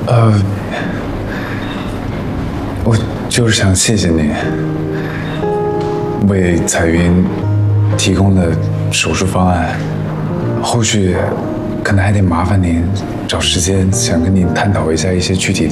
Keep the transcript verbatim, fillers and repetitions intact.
呃，我就是想谢谢你，为彩云提供了手术方案，后续可能还得麻烦您找时间，想跟您探讨一下一些具体